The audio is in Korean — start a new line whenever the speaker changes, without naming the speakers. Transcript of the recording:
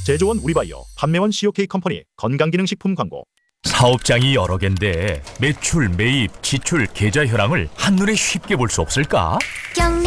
제조원 우리바이오, 판매원 COK 컴퍼니 건강기능식품 광고.
사업장이 여러 개인데 매출, 매입, 지출, 계좌 현황을 한눈에 쉽게 볼 수 없을까?